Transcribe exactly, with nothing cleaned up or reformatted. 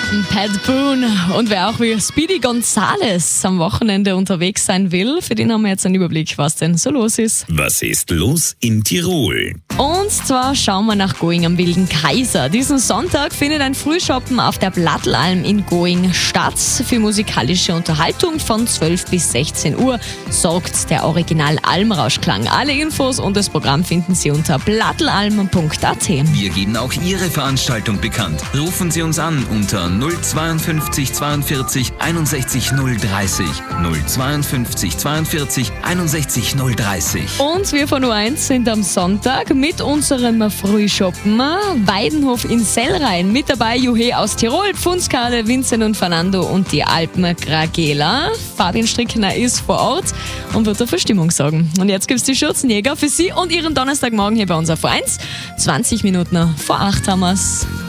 Pat Boone und wer auch wie Speedy Gonzales am Wochenende unterwegs sein will, für den haben wir jetzt einen Überblick, was denn so los ist. Was ist los in Tirol? Und zwar schauen wir nach Going am Wilden Kaiser. Diesen Sonntag findet ein Frühschoppen auf der Blattalm in Going statt. Für musikalische Unterhaltung von zwölf bis sechzehn Uhr sorgt der Original Almrauschklang. Alle Infos und das Programm finden Sie unter blattalm punkt a t. Wir geben auch Ihre Veranstaltung bekannt. Rufen Sie uns an unter null zweiundfünfzig zweiundvierzig einundsechzig null dreißig. null zweiundfünfzig zweiundvierzig einundsechzig null dreißig. Und wir von U eins sind am Sonntag mit unserem Frühschoppen Weidenhof in Sellrhein. Mit dabei Juhe aus Tirol, Pfunskade, Vincent und Fernando und die Alpen Gragela. Fabian Strickner ist vor Ort und wird dafür Stimmung sorgen. Und jetzt gibt's die Schürzenjäger für Sie und Ihren Donnerstagmorgen hier bei uns auf U eins. zwanzig Minuten vor acht haben wir's.